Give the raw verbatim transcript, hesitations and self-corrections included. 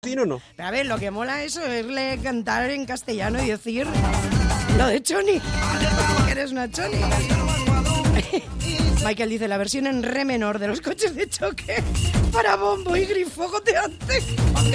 ¿O no? Pero a ver, lo que mola eso es oírle cantar en castellano y decir lo de Choni, que eres una Choni. Michael dice, la versión en re menor de los coches de choque para bombo y grifo goteante.